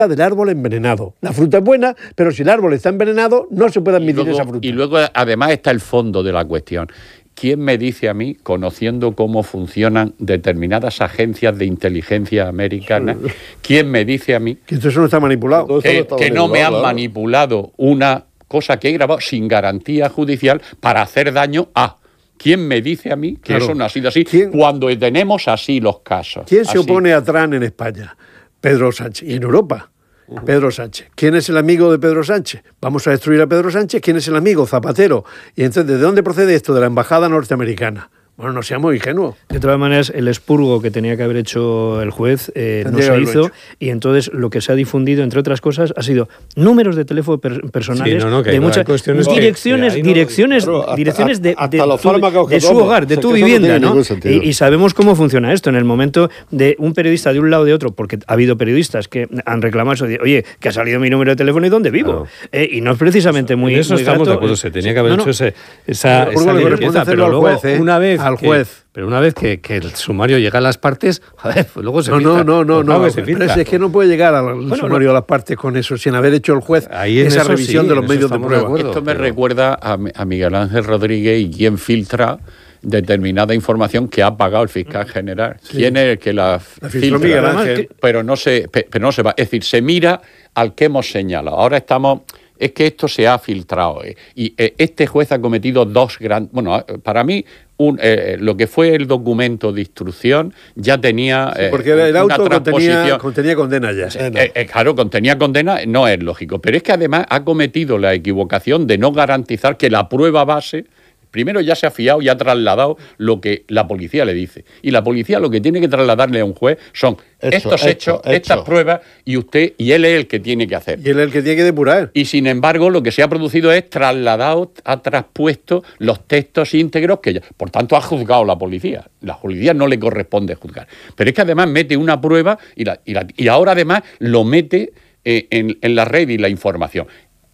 del árbol envenenado. La fruta es buena, pero si el árbol está envenenado, no se puede admitir esa fruta. Y luego, además, está el fondo de la cuestión. ¿Quién me dice a mí, conociendo cómo funcionan determinadas agencias de inteligencia americanas, quién me dice a mí que eso no está manipulado? Que no me han manipulado una cosa que he grabado sin garantía judicial para hacer daño a... ¿Quién me dice a mí que eso no ha sido así cuando tenemos así los casos? ¿Quién se opone a Trump en España? Pedro Sánchez. Y en Europa, Pedro Sánchez. ¿Quién es el amigo de Pedro Sánchez? Vamos a destruir a Pedro Sánchez. ¿Quién es el amigo? Zapatero. Y entonces, ¿de dónde procede esto? De la embajada norteamericana. Bueno, no seamos ingenuos. De todas maneras, el expurgo que tenía que haber hecho el juez no se hizo, y entonces lo que se ha difundido, entre otras cosas, ha sido números de teléfono personales de muchas direcciones de su hogar, de tu vivienda, ¿no? Y sabemos cómo funciona esto. En el momento de un periodista de un lado o de otro, porque ha habido periodistas que han reclamado eso, de, oye, que ha salido mi número de teléfono y dónde vivo. Y no es precisamente muy... En eso muy estamos grato. de acuerdo, se tenía que haber hecho esa limpieza, pero luego una vez que el sumario llega a las partes, pues luego se filtra. Pero es que no puede llegar al sumario a las partes con eso, sin haber hecho el juez esa revisión de los medios de prueba. Esto me recuerda a Miguel Ángel Rodríguez y quién filtra determinada información que ha pagado el fiscal general. Sí. ¿Quién es el que la filtra? Miguel Ángel. Pero no se va. Es decir, se mira al que hemos señalado. Ahora estamos... Es que esto se ha filtrado. Y este juez ha cometido dos grandes... Bueno, para mí, lo que fue el documento de instrucción ya tenía... porque el auto contenía condena ya. Claro, contenía condena, no es lógico. Pero es que además ha cometido la equivocación de no garantizar que la prueba base... Primero ya se ha fiado y ha trasladado lo que la policía le dice. Y la policía lo que tiene que trasladarle a un juez son estos hechos, estas pruebas, y él es el que tiene que hacer. Y él es el que tiene que depurar. Y sin embargo, lo que se ha producido es ha traspuesto los textos íntegros que ya, por tanto, ha juzgado la policía. La policía no le corresponde juzgar. Pero es que además mete una prueba y ahora además lo mete en la red y la información.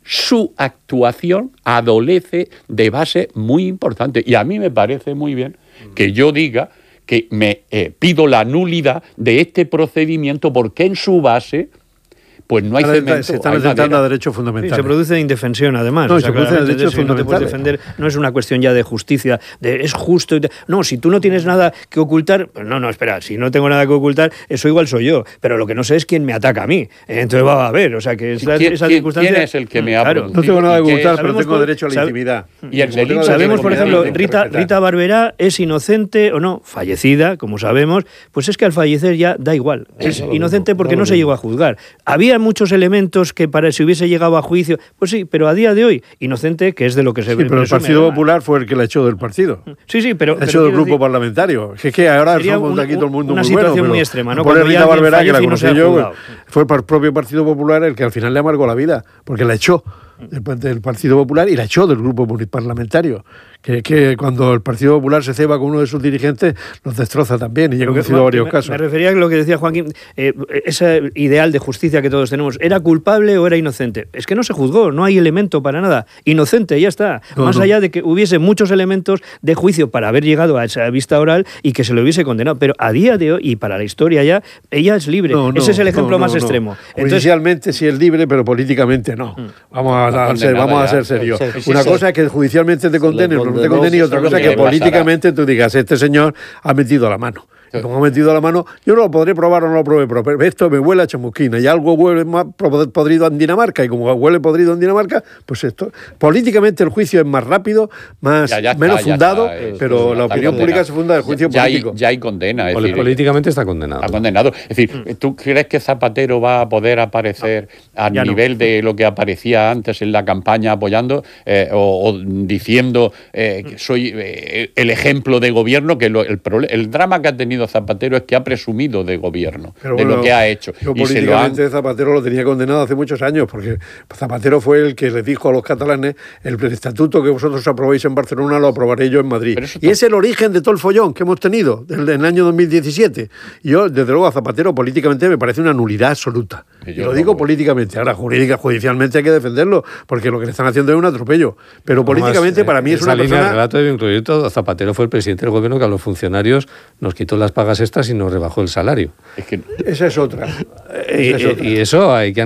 Su actuación adolece de base muy importante. Y a mí me parece muy bien que yo diga que me pido la nulidad de este procedimiento porque en su base pues no hay cemento. Se están atentando a derechos fundamentales. Sí, se produce indefensión, además. No, se produce derechos fundamentales. No te puedes defender, no es una cuestión ya de justicia, de es justo. No, si tú no tienes nada que ocultar, pues no, espera, si no tengo nada que ocultar, eso igual soy yo. Pero lo que no sé es quién me ataca a mí. Entonces va a haber, o sea, que esa circunstancia... ¿Quién es el que me ha producido? No tengo nada que ocultar, pero tengo derecho a la intimidad. Y el delito sabemos, por ejemplo, Rita Barberá es inocente o no, fallecida, como sabemos, pues es que al fallecer ya da igual. Es inocente porque no se llegó a juzgar. Había muchos elementos que para si hubiese llegado a juicio, pues sí, pero a día de hoy, inocente, que es de lo que se ve. Sí, pero el Partido Popular fue el que la echó del partido. Sí, pero... La echó del grupo parlamentario. Es que ahora somos de aquí todo el mundo muy bueno. Una situación muy extrema, ¿no? Por Rita Barberá, que la conocí yo, fue el propio Partido Popular el que al final le amargó la vida, porque la echó del Partido Popular y la echó del grupo parlamentario. Que cuando el Partido Popular se ceba con uno de sus dirigentes, los destroza también, y he conocido varios casos. Me refería a lo que decía Joaquín, ese ideal de justicia que todos tenemos, ¿era culpable o era inocente? Es que no se juzgó, no hay elemento para nada. Inocente, ya está. Más allá de que hubiese muchos elementos de juicio para haber llegado a esa vista oral y que se lo hubiese condenado. Pero a día de hoy, y para la historia ya, ella es libre. Ese es el ejemplo más extremo. Judicialmente sí es libre, pero políticamente no. Vamos a ser serios. Una cosa es que judicialmente te condenen, no te condenen, y otra cosa es que políticamente tú digas, este señor ha metido la mano. Y como ha metido la mano, yo no lo podré probar o no lo probé, pero esto me huele a chamusquina y algo huele más podrido en Dinamarca, y como huele podrido en Dinamarca, pues esto. Políticamente el juicio es más rápido, menos fundado, pero la opinión pública se funda del juicio político. Ya hay condena. Políticamente está condenado. Está condenado. Es decir, ¿tú crees que Zapatero va a poder aparecer al nivel de lo que aparecía antes en la campaña apoyando o diciendo que soy el ejemplo de gobierno? Que el drama que ha tenido Zapatero es que ha presumido de gobierno, de lo que ha hecho. Yo políticamente Zapatero lo tenía condenado hace muchos años, porque Zapatero fue el que les dijo a los catalanes: el estatuto que vosotros aprobéis en Barcelona lo aprobaré yo en Madrid. Y es el origen de todo el follón que hemos tenido en el año 2017. Y yo, desde luego, a Zapatero políticamente me parece una nulidad absoluta. Y lo digo políticamente. Ahora, judicialmente hay que defenderlo, porque lo que le están haciendo es un atropello. Pero políticamente para mí es una persona... En el relato de mi proyecto, Zapatero fue el presidente del gobierno que a los funcionarios nos quitó la las pagas extras y no rebajó el salario. Esa es otra. Y eso hay que